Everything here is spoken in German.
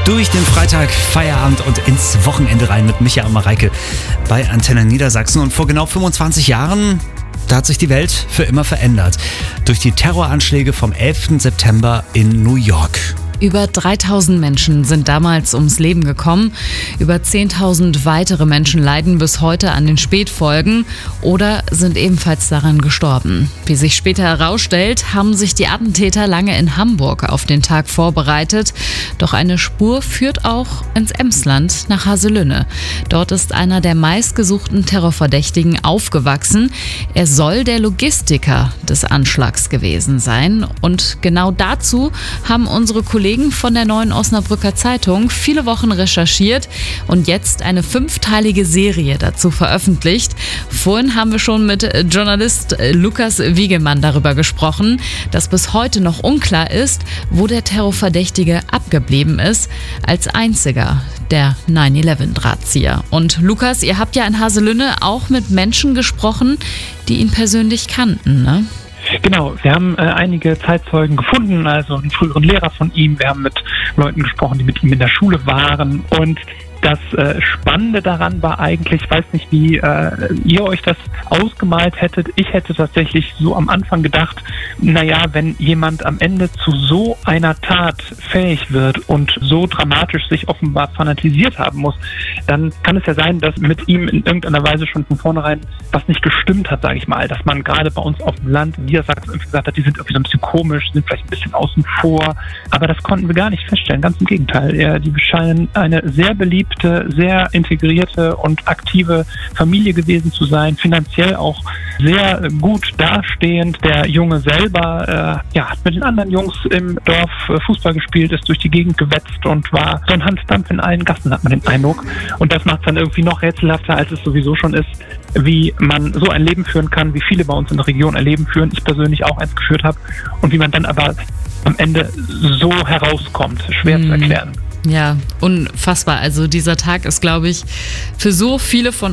Durch den Freitag, Feierabend und ins Wochenende rein mit Micha und Mareike bei Antenne Niedersachsen. Und vor genau 25 Jahren, da hat sich die Welt für immer verändert. Durch die Terroranschläge vom 11. September in New York. Über 3000 Menschen sind damals ums Leben gekommen. Über 10.000 weitere Menschen leiden bis heute an den Spätfolgen oder sind ebenfalls daran gestorben. Wie sich später herausstellt, haben sich die Attentäter lange in Hamburg auf den Tag vorbereitet. Doch eine Spur führt auch ins Emsland nach Haselünne. Dort ist einer der meistgesuchten Terrorverdächtigen aufgewachsen. Er soll der Logistiker des Anschlags gewesen sein. Und genau dazu haben unsere Kollegen von der Neuen Osnabrücker Zeitung viele Wochen recherchiert und jetzt eine 5-teilige Serie dazu veröffentlicht. Vorhin haben wir schon mit Journalist Lukas Wiegemann darüber gesprochen, dass bis heute noch unklar ist, wo der Terrorverdächtige abgeblieben ist, als einziger der 9/11-Drahtzieher. Und Lukas, ihr habt ja in Haselünne auch mit Menschen gesprochen, die ihn persönlich kannten, ne? Genau, wir haben einige Zeitzeugen gefunden, also einen früheren Lehrer von ihm. Wir haben mit Leuten gesprochen, die mit ihm in der Schule waren. Und das Spannende daran war eigentlich, ich weiß nicht, wie ihr euch das ausgemalt hättet. Ich hätte tatsächlich so am Anfang gedacht, naja, wenn jemand am Ende zu so einer Tat fähig wird und so dramatisch sich offenbar fanatisiert haben muss, dann kann es ja sein, dass mit ihm in irgendeiner Weise schon von vornherein was nicht gestimmt hat, sage ich mal. Dass man gerade bei uns auf dem Land in Niedersachsen gesagt hat, die sind irgendwie so ein bisschen komisch, sind vielleicht ein bisschen außen vor. Aber das konnten wir gar nicht feststellen, ganz im Gegenteil. Die scheinen eine sehr beliebte, sehr integrierte und aktive Familie gewesen zu sein, finanziell auch sehr gut dastehend. Der Junge selber hat mit den anderen Jungs im Dorf Fußball gespielt, ist durch die Gegend gewetzt und war so ein Handdampf in allen Gassen, hat man den Eindruck. Und das macht es dann irgendwie noch rätselhafter, als es sowieso schon ist, wie man so ein Leben führen kann, wie viele bei uns in der Region ein Leben führen, ich persönlich auch eins geführt habe, und wie man dann aber am Ende so herauskommt, schwer zu erklären. Ja, unfassbar. Also dieser Tag ist, glaube ich, für so viele von